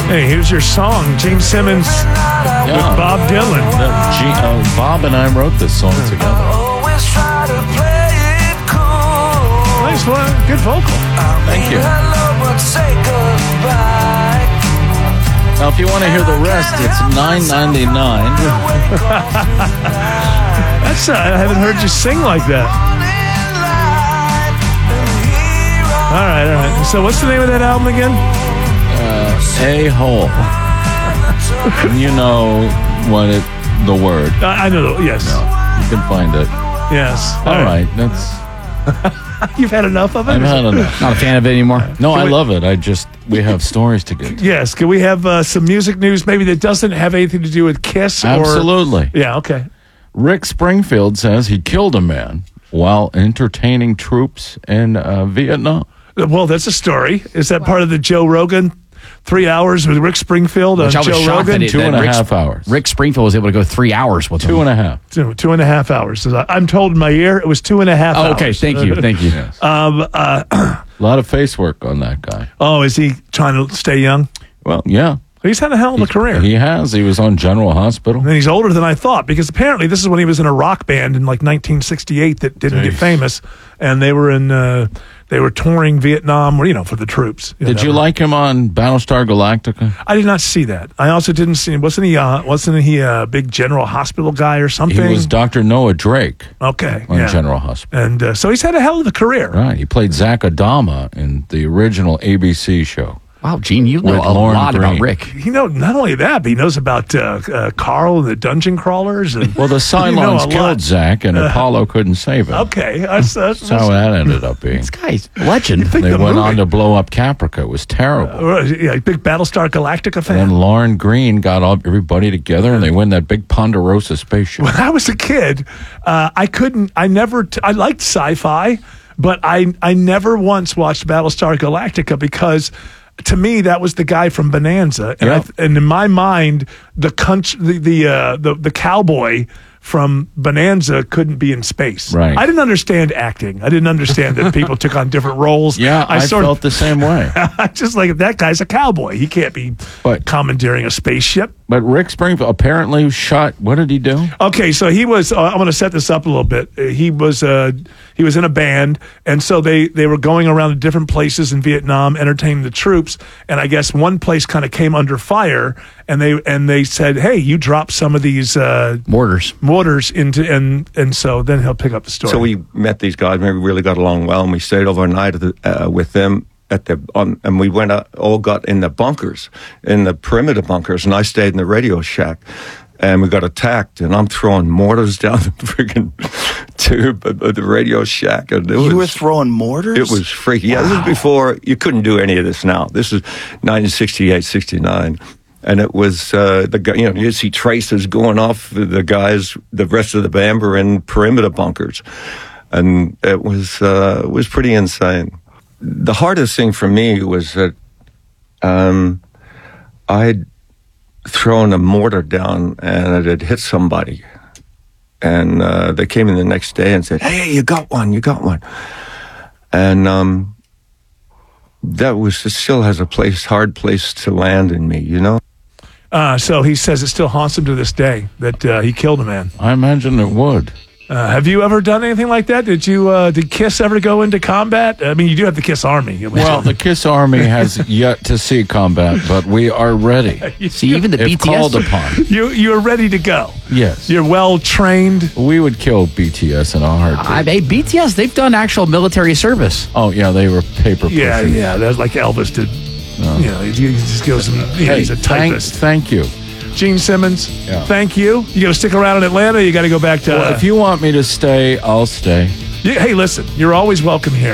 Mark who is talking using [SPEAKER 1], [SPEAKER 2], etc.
[SPEAKER 1] Hey, here's your song, Gene Simmons with Bob Dylan.
[SPEAKER 2] Bob and I wrote this song together.
[SPEAKER 1] Nice one. Good vocal.
[SPEAKER 2] Thank you. Now, if you want to hear the rest, it's $9.99.
[SPEAKER 1] That's I haven't heard you sing like that. All right. So what's the name of that album again?
[SPEAKER 2] A-hole. And you know the word.
[SPEAKER 1] I know. Yes.
[SPEAKER 2] No, you can find it.
[SPEAKER 1] Yes.
[SPEAKER 2] All right. That's...
[SPEAKER 1] You've had enough of it?
[SPEAKER 2] I've had enough.
[SPEAKER 3] Not a fan of it anymore?
[SPEAKER 2] No, I love it. We have stories to get to.
[SPEAKER 1] Yes. Can we have some music news maybe that doesn't have anything to do with Kiss?
[SPEAKER 2] Absolutely.
[SPEAKER 1] Yeah, okay.
[SPEAKER 2] Rick Springfield says he killed a man while entertaining troops in Vietnam.
[SPEAKER 1] Well, that's a story. Is that part of the Joe Rogan 3 hours with Rick Springfield on
[SPEAKER 3] Which I was
[SPEAKER 1] Joe
[SPEAKER 3] shocked
[SPEAKER 1] Rogan?
[SPEAKER 3] that
[SPEAKER 2] 2.5 hours.
[SPEAKER 3] Rick Springfield was able to go 3 hours with him.
[SPEAKER 2] 2.5.
[SPEAKER 1] 2.5 hours. I'm told in my ear it was 2.5 hours.
[SPEAKER 3] Oh, okay. Thank you.
[SPEAKER 2] Yes. A lot of face work on that guy.
[SPEAKER 1] Oh, is he trying to stay young?
[SPEAKER 2] Well, yeah.
[SPEAKER 1] He's had a hell of a career.
[SPEAKER 2] He has. He was on General Hospital.
[SPEAKER 1] And he's older than I thought, because apparently this is when he was in a rock band in like 1968 that didn't get famous, and they were they were touring Vietnam, for the troops.
[SPEAKER 2] Did you like him on Battlestar Galactica?
[SPEAKER 1] I did not see that. I also didn't see him. Wasn't he a big General Hospital guy or something?
[SPEAKER 2] He was Dr. Noah Drake.
[SPEAKER 1] Okay,
[SPEAKER 2] on General Hospital.
[SPEAKER 1] And so he's had a hell of a career.
[SPEAKER 2] Right. He played Zach Adama in the original ABC show.
[SPEAKER 3] Wow, Gene, you know a lot about Rick.
[SPEAKER 1] He knows not only that, but he knows about Carl and the dungeon crawlers. And
[SPEAKER 2] well, the Cylons killed Zach, and Apollo couldn't save him.
[SPEAKER 1] Okay,
[SPEAKER 2] that's how that ended up being.
[SPEAKER 3] This guy's a legend.
[SPEAKER 2] They went on to blow up Caprica. It was terrible.
[SPEAKER 1] Big Battlestar Galactica fan.
[SPEAKER 2] And then Lauren Green got everybody together, and they win that big Ponderosa spaceship.
[SPEAKER 1] When I was a kid, I liked sci-fi, but I never once watched Battlestar Galactica because, to me, that was the guy from Bonanza, and and in my mind, the cowboy from Bonanza couldn't be in space.
[SPEAKER 2] Right.
[SPEAKER 1] I didn't understand acting. I didn't understand that people took on different roles.
[SPEAKER 2] Yeah, I felt the same way.
[SPEAKER 1] Just like, that guy's a cowboy. He can't be commandeering a spaceship.
[SPEAKER 2] But Rick Springfield apparently shot. What did he do?
[SPEAKER 1] Okay, so he was. I'm going to set this up a little bit. He was in a band, and so they were going around to different places in Vietnam, entertaining the troops. And I guess one place kind of came under fire, and they said, "Hey, you drop some of these mortars into," and so then he'll pick up the story.
[SPEAKER 4] So we met these guys. We really got along well, and we stayed overnight with them. And we all got in the bunkers, in the perimeter bunkers, and I stayed in the radio shack. And we got attacked, and I'm throwing mortars down the friggin' tube of the radio shack. And
[SPEAKER 5] you were throwing mortars?
[SPEAKER 4] It was freaky. Yeah, This is before, you couldn't do any of this now. This is 1968, 69. And it was, you see traces going off. The guys, the rest of the band were in perimeter bunkers. And it was pretty insane. The hardest thing for me was that I'd thrown a mortar down and it had hit somebody. And they came in the next day and said, "Hey, you got one. And it still has a hard place to land in me,
[SPEAKER 1] So he says it still haunts him to this day that he killed a man.
[SPEAKER 2] I imagine it would.
[SPEAKER 1] Have you ever done anything like that? Did Kiss ever go into combat? I mean, you do have the Kiss Army.
[SPEAKER 2] Well, the Kiss Army has yet to see combat, but we are ready.
[SPEAKER 3] See, even the
[SPEAKER 2] if
[SPEAKER 3] BTS
[SPEAKER 2] called upon.
[SPEAKER 1] You are ready to go.
[SPEAKER 2] Yes,
[SPEAKER 1] you're well trained.
[SPEAKER 2] We would kill BTS in a heartbeat.
[SPEAKER 3] BTS, they've done actual military service.
[SPEAKER 2] Oh yeah, they were paper pushers.
[SPEAKER 1] Yeah, that's like Elvis did. He just goes and he's a typist.
[SPEAKER 2] Thank you.
[SPEAKER 1] Gene Simmons, thank you. You got to stick around in Atlanta. You got to go back to.
[SPEAKER 2] Well, if you want me to stay, I'll stay.
[SPEAKER 1] Hey, listen, you're always welcome here.